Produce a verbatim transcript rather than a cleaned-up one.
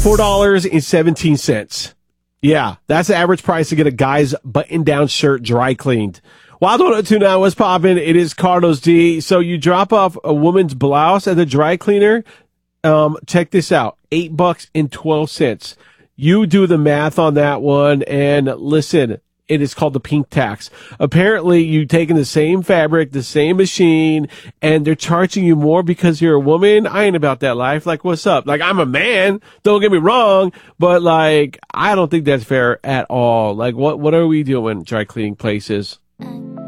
four dollars and seventeen cents. Yeah, that's the average price to get a guy's button-down shirt dry cleaned. Wild one oh two point nine, what's poppin'? It is Carlos D. So you drop off a woman's blouse at the dry cleaner. Um, check this out. Eight bucks and twelve cents. You do the math on that one, and listen, it is called the pink tax. Apparently, you've taken the same fabric, the same machine, and they're charging you more because you're a woman. I ain't about that life. Like, what's up? Like, I'm a man. Don't get me wrong, but like, I don't think that's fair at all. Like, what what are we doing, dry cleaning places?